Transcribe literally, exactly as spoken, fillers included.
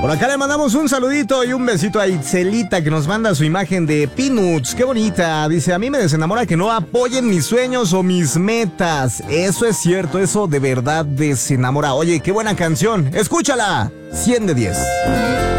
Por acá le mandamos un saludito y un besito a Itzelita, que nos manda su imagen de Peanuts. Qué bonita. Dice, a mí me desenamora que no apoyen mis sueños o mis metas. Eso es cierto, eso de verdad desenamora. Oye, qué buena canción. Escúchala. cien de diez.